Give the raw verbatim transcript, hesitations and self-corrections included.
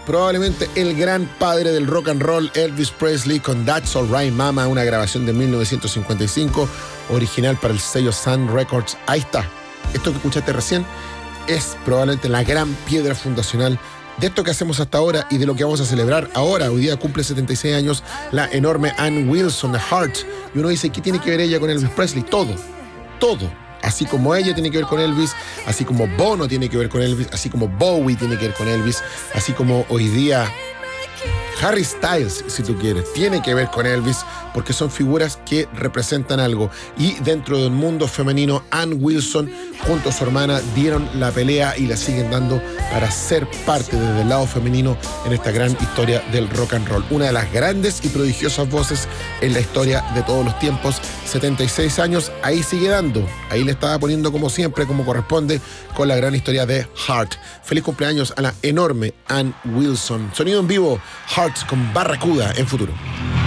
probablemente el gran padre del rock and roll, Elvis Presley, con That's Alright Mama, una grabación de mil novecientos cincuenta y cinco, original para el sello Sun Records. Ahí está. Esto que escuchaste recién es probablemente la gran piedra fundacional de esto que hacemos hasta ahora y de lo que vamos a celebrar ahora. Hoy día cumple setenta y seis años la enorme Ann Wilson de Heart. Y uno dice, ¿qué tiene que ver ella con Elvis Presley? Todo, todo. Así como ella tiene que ver con Elvis, así como Bono tiene que ver con Elvis, así como Bowie tiene que ver con Elvis, así como hoy día Harry Styles, si tú quieres, tiene que ver con Elvis, porque son figuras que representan algo. Y dentro del mundo femenino, Ann Wilson junto a su hermana dieron la pelea y la siguen dando para ser parte desde el lado femenino en esta gran historia del rock and roll. Una de las grandes y prodigiosas voces en la historia de todos los tiempos. setenta y seis años, ahí sigue dando. Ahí le estaba poniendo como siempre, como corresponde, con la gran historia de Heart. Feliz cumpleaños a la enorme Ann Wilson. Sonido en vivo, Heart con Barracuda en Futuro.